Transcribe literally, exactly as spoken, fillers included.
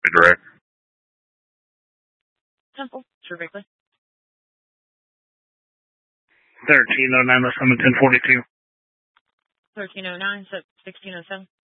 be direct. Temple, Trevickley. thirteen oh nine West Summit, ten forty-two. thirteen oh nine, so sixteen oh seven.